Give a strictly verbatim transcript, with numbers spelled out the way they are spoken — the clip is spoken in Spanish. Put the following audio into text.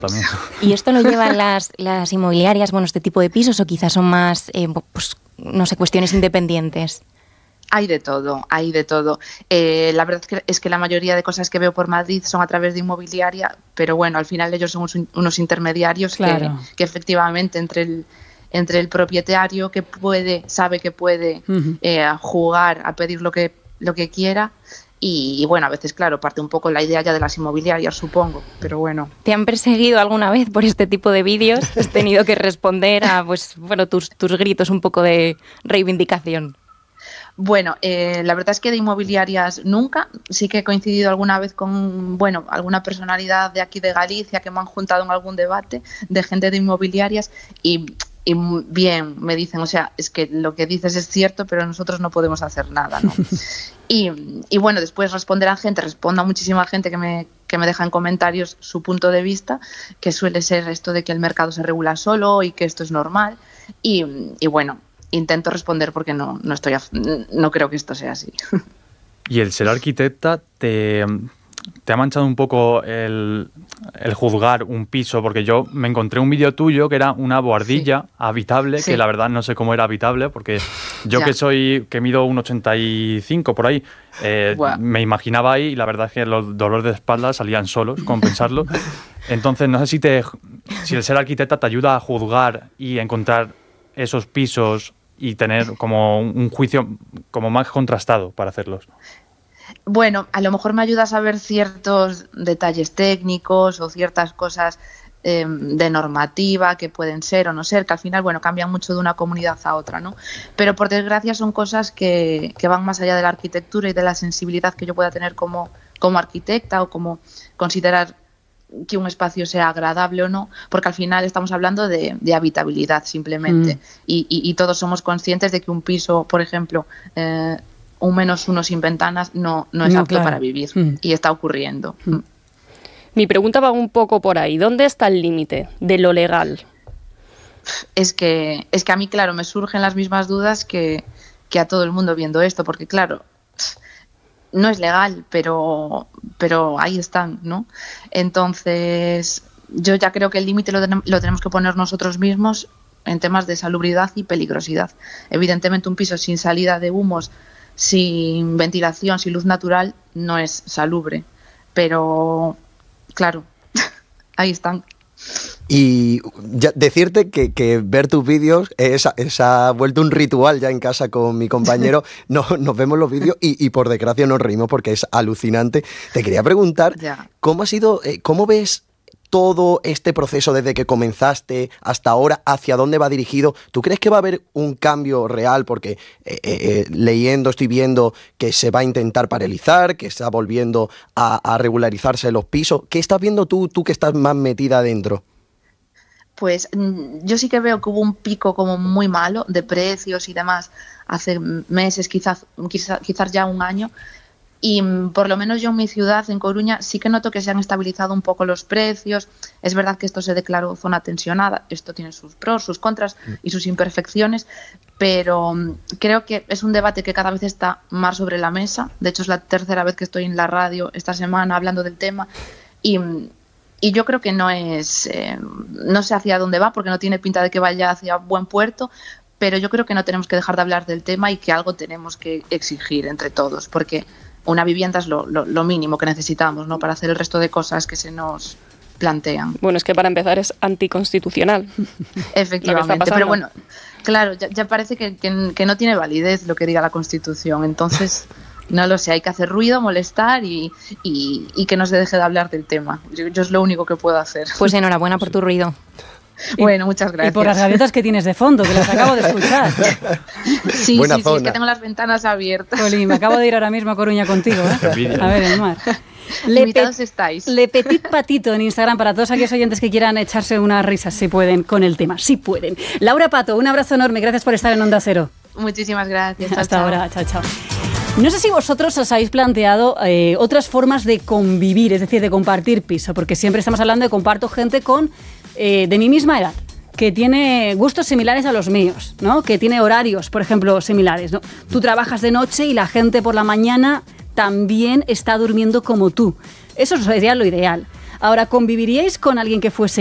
también. ¿Y esto lo llevan las, las inmobiliarias, bueno, este tipo de pisos, o quizás son más, eh, pues, no sé, cuestiones independientes? Hay de todo, hay de todo. Eh, la verdad es que, es que la mayoría de cosas que veo por Madrid son a través de inmobiliaria, pero bueno, al final ellos son unos intermediarios claro. que, que efectivamente entre el, entre el propietario que puede, sabe que puede uh-huh. eh, jugar a pedir lo que, lo que quiera. Y, y bueno, a veces, claro, parte un poco la idea ya de las inmobiliarias, supongo, pero bueno. ¿Te han perseguido alguna vez por este tipo de vídeos? ¿Has tenido que responder a, pues, bueno, tus, tus gritos un poco de reivindicación? Bueno, eh, la verdad es que de inmobiliarias nunca. Sí que he coincidido alguna vez con, bueno, alguna personalidad de aquí de Galicia que me han juntado en algún debate de gente de inmobiliarias y... Y bien, me dicen, o sea, es que lo que dices es cierto, pero nosotros no podemos hacer nada, ¿no? y, y bueno, después responder a gente, respondo a muchísima gente que me, que me deja en comentarios su punto de vista, que suele ser esto de que el mercado se regula solo y que esto es normal. Y, y bueno, intento responder porque no, no, estoy a, no creo que esto sea así. ¿Y el ser arquitecta te... ¿Te ha manchado un poco el, el juzgar un piso? Porque yo me encontré un vídeo tuyo que era una bohardilla sí. habitable, sí. que la verdad no sé cómo era habitable, porque yo ya. que soy, que mido un ochenta y cinco por ahí, eh, bueno. me imaginaba ahí y la verdad es que los dolores de espalda salían solos, con pensarlo. Entonces no sé si, te, si el ser arquitecta te ayuda a juzgar y encontrar esos pisos y tener como un juicio como más contrastado para hacerlos. Bueno, a lo mejor me ayuda a saber ciertos detalles técnicos o ciertas cosas eh, de normativa que pueden ser o no ser, que al final, bueno, cambian mucho de una comunidad a otra, ¿no? Pero por desgracia son cosas que, que van más allá de la arquitectura y de la sensibilidad que yo pueda tener como, como arquitecta o como considerar que un espacio sea agradable o no, porque al final estamos hablando de, de habitabilidad simplemente. Mm. Y, y, y todos somos conscientes de que un piso, por ejemplo, eh, un menos uno sin ventanas no, no es no, apto claro. para vivir mm. y está ocurriendo. Mm. Mi pregunta va un poco por ahí. ¿Dónde está el límite de lo legal? Es que, es que a mí, claro, me surgen las mismas dudas que, que a todo el mundo viendo esto, porque claro, no es legal, pero, pero ahí están, ¿no? Entonces, yo ya creo que el límite lo, lo tenemos que poner nosotros mismos en temas de salubridad y peligrosidad. Evidentemente, un piso sin salida de humos, sin ventilación, sin luz natural, no es salubre. Pero, claro, ahí están. Y ya decirte que, que ver tus vídeos es, es ha vuelto un ritual ya en casa con mi compañero. No, nos vemos los vídeos y, y por desgracia nos reímos porque es alucinante. Te quería preguntar, ya. ¿cómo ha sido, eh, cómo ves todo este proceso desde que comenzaste hasta ahora, hacia dónde va dirigido? ¿Tú crees que va a haber un cambio real? Porque eh, eh, leyendo, estoy viendo que se va a intentar paralizar, que está volviendo a, a regularizarse los pisos. ¿Qué estás viendo tú, tú que estás más metida adentro? Pues yo sí que veo que hubo un pico como muy malo de precios y demás hace meses, quizás, quizás, quizás ya un año. Y por lo menos yo en mi ciudad, en Coruña, sí que noto que se han estabilizado un poco los precios. Es verdad que esto se declaró zona tensionada, esto tiene sus pros, sus contras y sus imperfecciones, pero creo que es un debate que cada vez está más sobre la mesa. De hecho, es la tercera vez que estoy en la radio esta semana hablando del tema y, y yo creo que no es, eh, no sé hacia dónde va, porque no tiene pinta de que vaya hacia buen puerto, pero yo creo que no tenemos que dejar de hablar del tema y que algo tenemos que exigir entre todos, porque una vivienda es lo, lo, lo mínimo que necesitamos, ¿no?, para hacer el resto de cosas que se nos plantean. Bueno, es que para empezar es anticonstitucional. Efectivamente, pero bueno, claro, ya, ya parece que, que, que no tiene validez lo que diga la Constitución, entonces no lo sé, hay que hacer ruido, molestar y, y, y que no se deje de hablar del tema. Yo, yo es lo único que puedo hacer. Pues enhorabuena por tu ruido. Bueno, muchas gracias. Y por las gaviotas que tienes de fondo, que las acabo de escuchar. Sí, Buena sí, zona. sí, es que tengo las ventanas abiertas. Jolín, me acabo de ir ahora mismo a Coruña contigo, ¿eh? A ver, el mar. Le Invitados pe- estáis. Le Petit Patito en Instagram para todos aquellos oyentes que quieran echarse unas risas, si pueden, con el tema, si pueden. Laura Pato, un abrazo enorme, gracias por estar en Onda Cero. Muchísimas gracias. Chao, Hasta chao. ahora, chao, chao. No sé si vosotros os habéis planteado eh, otras formas de convivir, es decir, de compartir piso, porque siempre estamos hablando de comparto gente con eh, de mi misma edad, que tiene gustos similares a los míos, ¿no? Que tiene horarios, por ejemplo, similares, ¿no? Tú trabajas de noche y la gente por la mañana también está durmiendo como tú. Eso sería lo ideal. Ahora, ¿conviviríais con alguien que fuese